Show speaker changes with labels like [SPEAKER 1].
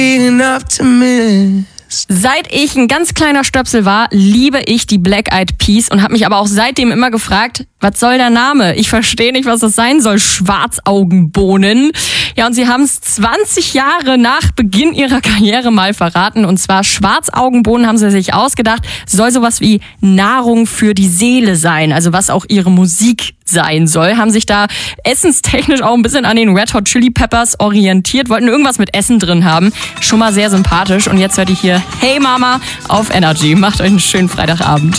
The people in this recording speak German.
[SPEAKER 1] Seit ich ein ganz kleiner Stöpsel war, liebe ich die Black Eyed Peas und habe mich aber auch seitdem immer gefragt, was soll der Name? Ich verstehe nicht, was das sein soll. Schwarzaugenbohnen. Ja, und sie haben es 20 Jahre nach Beginn ihrer Karriere mal verraten. Und zwar Schwarzaugenbohnen haben sie sich ausgedacht, soll sowas wie Nahrung für die Seele sein. Also was auch ihre Musik sein soll. Haben sich da essenstechnisch auch ein bisschen an den Red Hot Chili Peppers orientiert. Wollten irgendwas mit Essen drin haben. Schon mal sehr sympathisch. Und jetzt hört ihr hier Hey Mama auf Energy. Macht euch einen schönen Freitagabend.